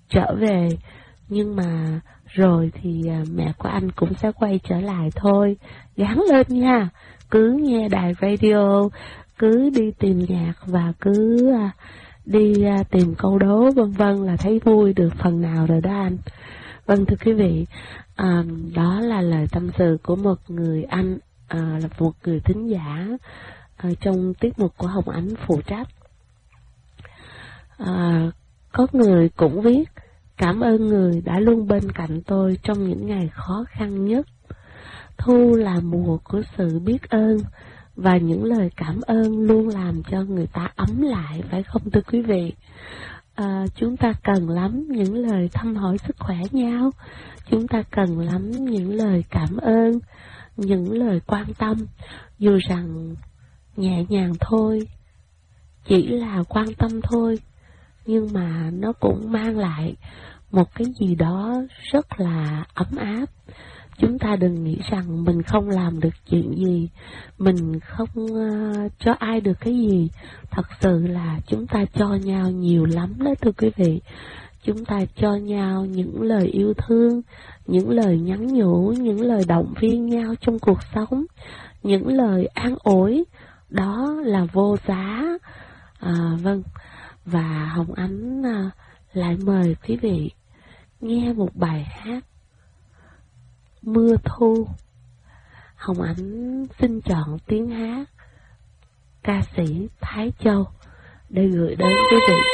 trở về, nhưng mà rồi thì mẹ của anh cũng sẽ quay trở lại thôi. Gắng lên nha, cứ nghe đài radio, cứ đi tìm nhạc và cứ đi tìm câu đố vân vân là thấy vui được phần nào rồi đó anh. Vâng, thưa quý vị, đó là lời tâm sự của một người anh, là một người thính giả trong tiết mục của Hồng Ánh phụ trách. Có người cũng viết: cảm ơn người đã luôn bên cạnh tôi trong những ngày khó khăn nhất. Thu là mùa của sự biết ơn, và những lời cảm ơn luôn làm cho người ta ấm lại, phải không thưa quý vị? Chúng ta cần lắm những lời thăm hỏi sức khỏe nhau, chúng ta cần lắm những lời cảm ơn, những lời quan tâm, dù rằng nhẹ nhàng thôi, chỉ là quan tâm thôi, nhưng mà nó cũng mang lại một cái gì đó rất là ấm áp. Chúng ta đừng nghĩ rằng mình không làm được chuyện gì, mình không cho ai được cái gì. Thật sự là chúng ta cho nhau nhiều lắm đó thưa quý vị. Chúng ta cho nhau những lời yêu thương, những lời nhắn nhủ, những lời động viên nhau trong cuộc sống, những lời an ủi, đó là vô giá. Vâng, và Hồng Ánh lại mời quý vị nghe một bài hát Mưa Thu. Hồng Ánh xin chọn tiếng hát ca sĩ Thái Châu để gửi đến quý vị.